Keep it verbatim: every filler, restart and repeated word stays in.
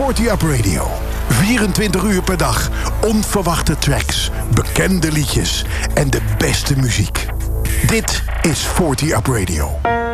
forty Up Radio. vierentwintig uur per dag. Onverwachte tracks, bekende liedjes en de beste muziek. Dit is forty Up Radio.